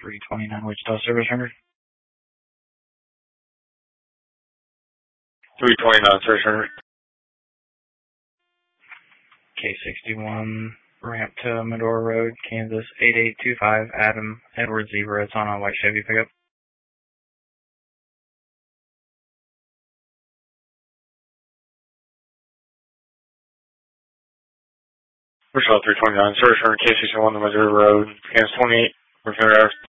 329 Wichita Service Center. 329 Service Center. K61 ramp to Medora Road, Kansas 8825 Adam Edward Zebra. It's on a white Chevy pickup. Wichita 329 Service Center, K61 Missouri Road, Kansas 28. We're